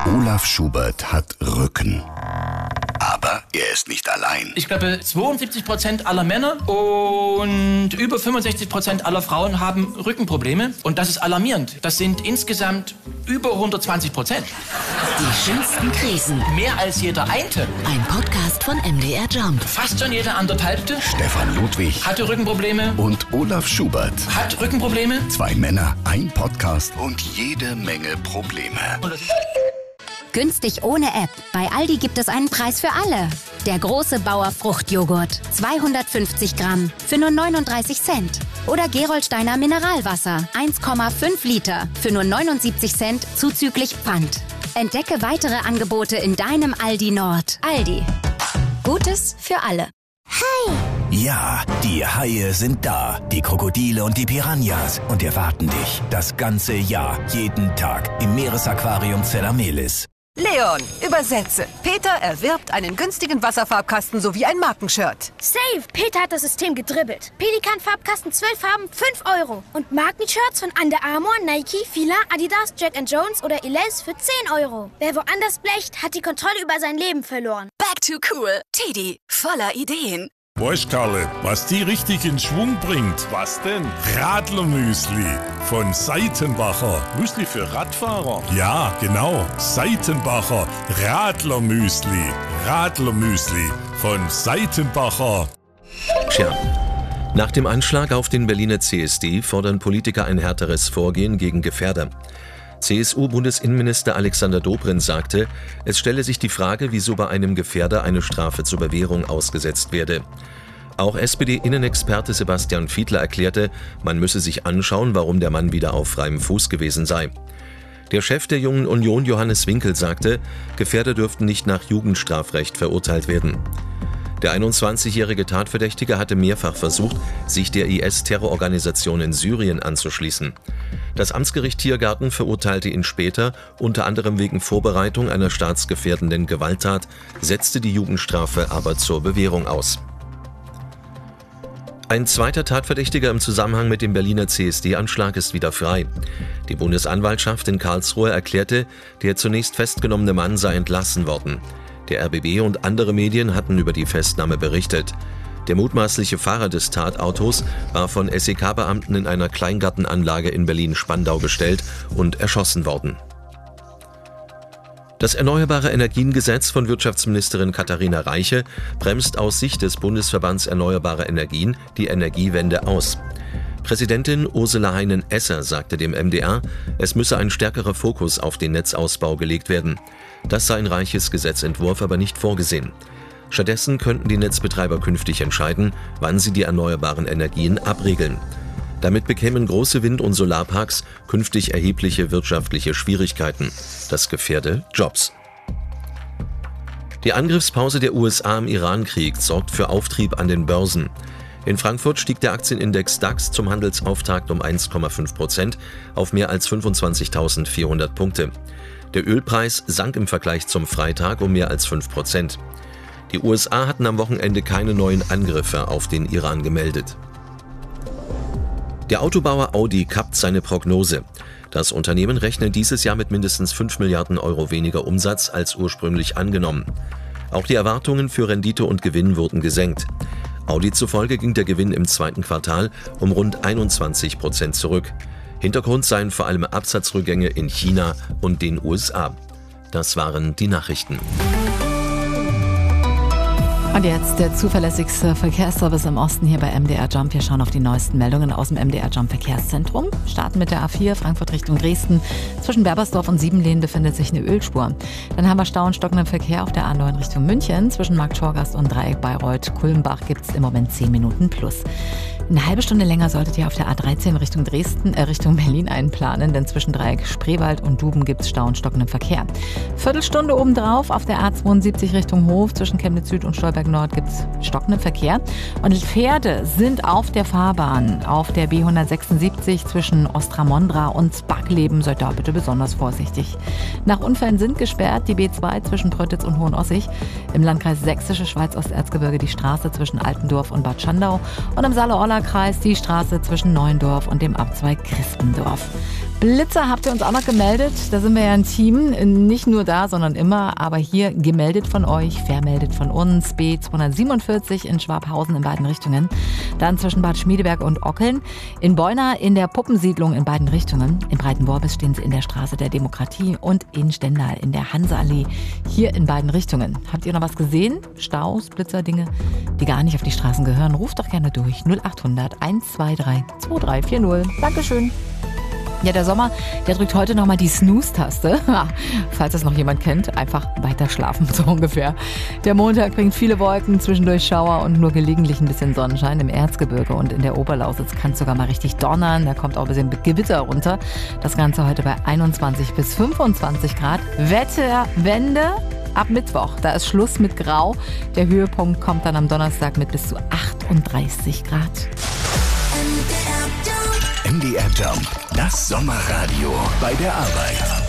Olaf Schubert hat Rücken. Aber er ist nicht allein. Ich glaube, 72% aller Männer und über 65% aller Frauen haben Rückenprobleme. Und das ist alarmierend. Das sind insgesamt über 120%. Die schönsten Krisen. Mehr als jeder Einte. Ein Podcast von MDR Jump. Fast schon jeder anderthalbte. Stefan Ludwig Hatte Rückenprobleme. und Olaf Schubert. Hat Rückenprobleme. 2 Männer, ein Podcast und jede Menge Probleme. Günstig ohne App. Bei Aldi gibt es einen Preis für alle. Der große Bauer Fruchtjoghurt. 250 Gramm für nur 39 Cent. Oder Gerolsteiner Mineralwasser. 1,5 Liter für nur 79 Cent zuzüglich Pfand. Entdecke weitere Angebote in deinem Aldi Nord. Aldi. Gutes für alle. Ja, die Haie sind da. Die Krokodile und die Piranhas. Und erwarten dich das ganze Jahr, jeden Tag im Meeresaquarium Zellamelis. Leon, übersetze. Peter erwirbt einen günstigen Wasserfarbkasten sowie ein Markenshirt. Safe! Peter hat das System gedribbelt. Pelikan-Farbkasten 12 Farben, 5 €. Und Markenshirts von Under Armour, Nike, Fila, Adidas, Jack & Jones oder Elize für 10 €. Wer woanders blecht, hat die Kontrolle über sein Leben verloren. Back to cool. Teddy, voller Ideen. Weißt, Karle, was die richtig in Schwung bringt? Was denn? Radlermüsli von Seitenbacher. Müsli für Radfahrer? Ja, genau. Seitenbacher Radlermüsli. Radlermüsli von Seitenbacher. Tja, nach dem Anschlag auf den Berliner CSD fordern Politiker ein härteres Vorgehen gegen Gefährder. CSU-Bundesinnenminister Alexander Dobrindt sagte, es stelle sich die Frage, wieso bei einem Gefährder eine Strafe zur Bewährung ausgesetzt werde. Auch SPD-Innenexperte Sebastian Fiedler erklärte, man müsse sich anschauen, warum der Mann wieder auf freiem Fuß gewesen sei. Der Chef der Jungen Union, Johannes Winkel, sagte, Gefährder dürften nicht nach Jugendstrafrecht verurteilt werden. Der 21-jährige Tatverdächtige hatte mehrfach versucht, sich der IS-Terrororganisation in Syrien anzuschließen. Das Amtsgericht Tiergarten verurteilte ihn später, unter anderem wegen Vorbereitung einer staatsgefährdenden Gewalttat, setzte die Jugendstrafe aber zur Bewährung aus. Ein zweiter Tatverdächtiger im Zusammenhang mit dem Berliner CSD-Anschlag ist wieder frei. Die Bundesanwaltschaft in Karlsruhe erklärte, der zunächst festgenommene Mann sei entlassen worden. Der RBB und andere Medien hatten über die Festnahme berichtet. Der mutmaßliche Fahrer des Tatautos war von SEK-Beamten in einer Kleingartenanlage in Berlin-Spandau gestellt und erschossen worden. Das Erneuerbare Energiengesetz von Wirtschaftsministerin Katharina Reiche bremst aus Sicht des Bundesverbands Erneuerbare Energien die Energiewende aus. Präsidentin Ursula Heinen-Esser sagte dem MDR, es müsse ein stärkerer Fokus auf den Netzausbau gelegt werden. Das sei in Reiches Gesetzentwurf aber nicht vorgesehen. Stattdessen könnten die Netzbetreiber künftig entscheiden, wann sie die erneuerbaren Energien abregeln. Damit bekämen große Wind- und Solarparks künftig erhebliche wirtschaftliche Schwierigkeiten. Das gefährde Jobs. Die Angriffspause der USA im Iran-Krieg sorgt für Auftrieb an den Börsen. In Frankfurt stieg der Aktienindex DAX zum Handelsauftakt um 1,5% auf mehr als 25.400 Punkte. Der Ölpreis sank im Vergleich zum Freitag um mehr als 5%. Die USA hatten am Wochenende keine neuen Angriffe auf den Iran gemeldet. Der Autobauer Audi kappt seine Prognose. Das Unternehmen rechnet dieses Jahr mit mindestens 5 Milliarden € weniger Umsatz als ursprünglich angenommen. Auch die Erwartungen für Rendite und Gewinn wurden gesenkt. Audi zufolge ging der Gewinn im zweiten Quartal um rund 21% zurück. Hintergrund seien vor allem Absatzrückgänge in China und den USA. Das waren die Nachrichten. Und jetzt der zuverlässigste Verkehrsservice im Osten hier bei MDR Jump. Wir schauen auf die neuesten Meldungen aus dem MDR Jump Verkehrszentrum. Starten mit der A4 Frankfurt Richtung Dresden. Zwischen Berbersdorf und Siebenlehn befindet sich eine Ölspur. Dann haben wir Stau und stockenden Verkehr auf der A9 Richtung München. Zwischen Markt Schorgast und Dreieck Bayreuth-Kulmbach gibt es im Moment 10 Minuten plus. Eine halbe Stunde länger solltet ihr auf der A13 Richtung Berlin einplanen, denn zwischen Dreieck Spreewald und Duben gibt es Stau und stockenden Verkehr. Viertelstunde obendrauf auf der A72 Richtung Hof zwischen Chemnitz Süd und Stolberg Nord gibt es stockenden Verkehr. Und Pferde sind auf der Fahrbahn auf der B176 zwischen Ostramondra und Backleben. Seid da bitte besonders vorsichtig. Nach Unfällen sind gesperrt die B2 zwischen Pröttitz und Hohenossig, im Landkreis Sächsische Schweiz-Osterzgebirge die Straße zwischen Altendorf und Bad Schandau und im Saale-Orla-Kreis die Straße zwischen Neuendorf und dem Abzweig Crispendorf. Blitzer habt ihr uns auch noch gemeldet. Da sind wir ja ein Team. Nicht nur da, sondern immer. Aber hier gemeldet von euch, vermeldet von uns. B247 in Schwabhausen in beiden Richtungen. Dann zwischen Bad Schmiedeberg und Ockeln. In Beuna in der Puppensiedlung in beiden Richtungen. In Breitenworbis stehen sie in der Straße der Demokratie. Und in Stendal in der Hanseallee. Hier in beiden Richtungen. Habt ihr noch was gesehen? Staus, Blitzer, Dinge, die gar nicht auf die Straßen gehören? Ruft doch gerne durch. 0800 123 2340. Dankeschön. Ja, der Sommer, der drückt heute nochmal die Snooze-Taste. Falls das noch jemand kennt, einfach weiter schlafen, so ungefähr. Der Montag bringt viele Wolken, zwischendurch Schauer und nur gelegentlich ein bisschen Sonnenschein. Im Erzgebirge und in der Oberlausitz kann es sogar mal richtig donnern. Da kommt auch ein bisschen Gewitter runter. Das Ganze heute bei 21 bis 25 Grad. Wetterwende ab Mittwoch. Da ist Schluss mit Grau. Der Höhepunkt kommt dann am Donnerstag mit bis zu 38 Grad. MDR Jump, das Sommerradio bei der Arbeit.